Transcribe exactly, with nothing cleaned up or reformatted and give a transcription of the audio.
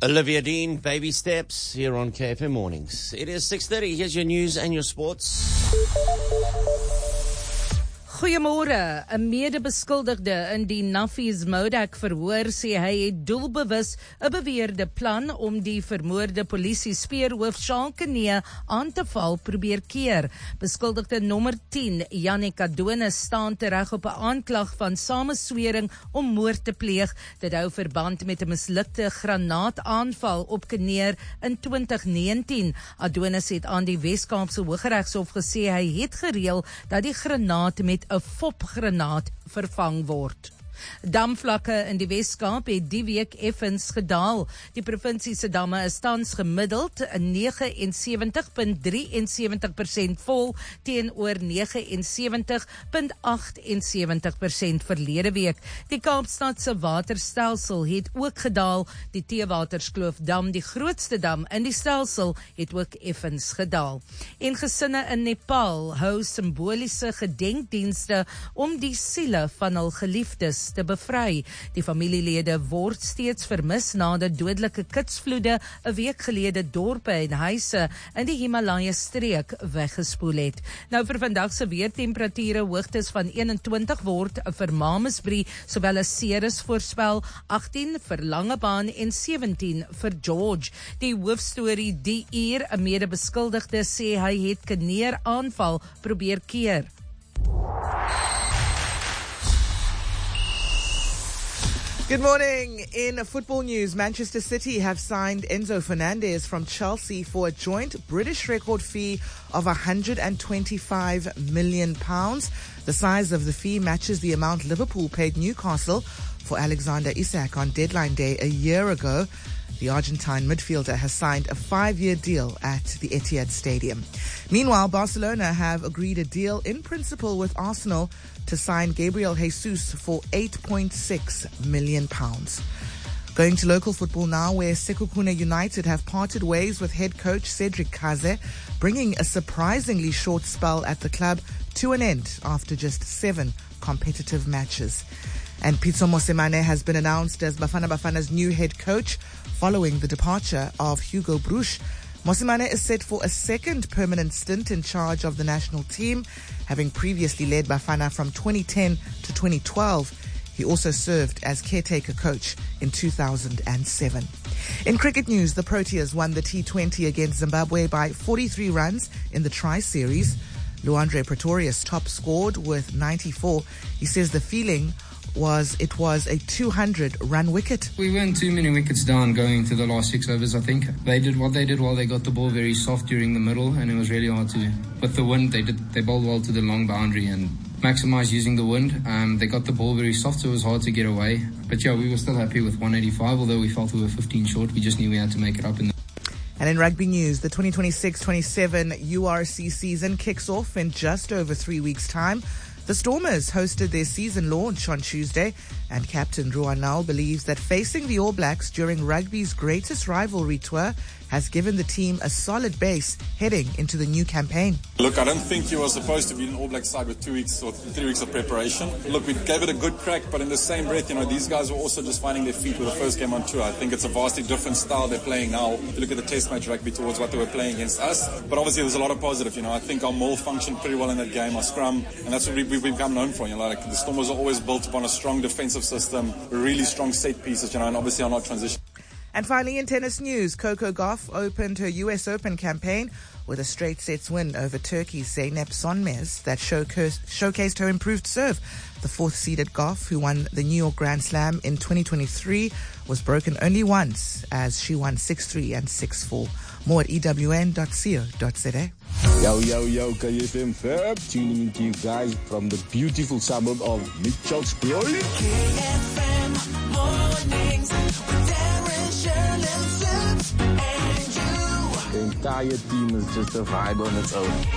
Olivia Dean, Baby Steps, here on K F M Mornings. It is six thirty. Here's your news and your sports. Goeiemôre. 'n Mede-beskuldigde in die Naffies Modak verhoor sê hy het doelbewus 'n beweerde plan om die vermoorde polisie speerhoof Shalkenee aan te val probeer keer. Beskuldigde nommer tien, Jannik Adonis, staan tereg op 'n aanklag van sameswering om moord te pleeg. Dit hou verband met 'n mislukte granaataanval op Keneer in twintig negentien. Adonis het aan die Wes-Kaapse Hooggeregshof gesê hy het gereël dat die granaat met 'n fopgranaat vervang word. Damvlakke in die Wes-Kaap het die week effens gedaal. Die provinsie se damme is tans gemiddeld nege en sewentig komma drie en sewentig persent vol teenoor nege en sewentig komma agt en sewentig persent verlede week. Die Kaapstad se waterstelsel het ook gedaal. Die Theewaterskloof-dam, die grootste dam in die stelsel, het ook effens gedaal. En gesinne in Nepal hou simboliese gedenkdienste om die siele van hul geliefdes te bevry. Die familielede word steeds vermis nadat dodelike kitsvloede 'n week gelede dorpe en huise in die Himalaya streek weggespoel het. Nou vir vandag se weertemperature hoogtes van eenentwintig word vir Mamasbury sowel as Ceres voorspel, agtien vir Langebaan en sewentien vir George. Die hoofstorie die uur, 'n mede-beskuldigde sê hy het Keneer aanval probeer keer. Good morning. In football news, Manchester City have signed Enzo Fernandez from Chelsea for a joint British record fee of one hundred twenty-five million pounds. The size of the fee matches the amount Liverpool paid Newcastle for Alexander Isak on deadline day a year ago. The Argentine midfielder has signed a five-year deal at the Etihad Stadium. Meanwhile, Barcelona have agreed a deal in principle with Arsenal to sign Gabriel Jesus for eight point six million pounds. Going to local football now, where Sekhukhune United have parted ways with head coach Cedric Kaze, bringing a surprisingly short spell at the club to an end after just seven competitive matches. And Pitso Mosemane has been announced as Bafana Bafana's new head coach following the departure of Hugo Bruch. Mosemane is set for a second permanent stint in charge of the national team, having previously led Bafana from twenty ten to twenty twelve. He also served as caretaker coach in two thousand seven. In cricket news, the Proteas won the T twenty against Zimbabwe by forty-three runs in the Tri-Series. Luandre Pretorius top scored with ninety-four. He says the feeling was it was a two hundred run wicket. We weren't too many wickets down going to the last six overs, I think. They did what they did well. They got the ball very soft during the middle, and it was really hard to, with the wind, they did they bowled well to the long boundary and maximised using the wind. Um, they got the ball very soft, so it was hard to get away. But yeah, we were still happy with one eighty-five, although we felt we were fifteen short. We just knew we had to make it up in the And in rugby news, the twenty twenty-six twenty-seven U R C season kicks off in just over three weeks' time. The Stormers hosted their season launch on Tuesday, and Captain Ruan Nal believes that facing the All Blacks during rugby's greatest rivalry tour has given the team a solid base heading into the new campaign. Look, I don't think you were supposed to be an All Black side with two weeks or three weeks of preparation. Look, we gave it a good crack, but in the same breath, you know, these guys were also just finding their feet with the first game on tour. I think it's a vastly different style they're playing now. If you look at the test match rugby towards what they were playing against us. But obviously there's a lot of positive, you know. I think our maul functioned pretty well in that game, our scrum, and that's what we, we've become known for. You know, like the Stormers are always built upon a strong defensive system, really strong set pieces, you know, and obviously are not transition. And finally, in tennis news, Coco Gauff opened her U S Open campaign with a straight sets win over Turkey's Zeynep Sonmez that showcased her improved serve. The fourth-seeded Gauff, who won the New York Grand Slam in twenty twenty-three, was broken only once as she won six three and six four. More at E W N dot co dot za. Yo, yo, yo, K F M Fab, tuning into you guys from the beautiful suburb of Mitchells Plain. K F M Mornings with Darren, Shirley, Sips, and you. The entire team is just a vibe on its own.